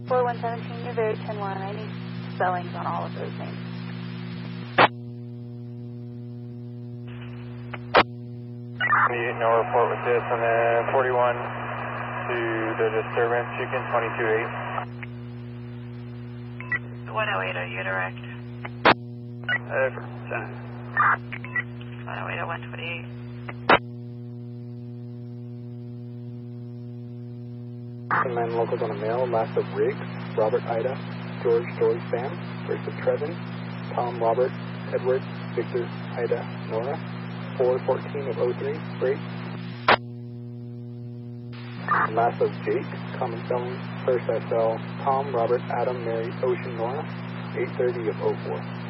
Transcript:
4117, you're very 10-1. I need spellings on all of those names. No report with this, and then 41 to the disturbance, Chicken 22-8. 108, are you direct? 108 at 128. And then locals on a mail, last of Riggs, Robert Ida, George Sam, first of Trevin, Tom Robert, Edward, Victor Ida, Nora, 414 of 03, break. And last of Jake, common spelling, first SL, Tom Robert Adam Mary Ocean Nora, 830 of 04.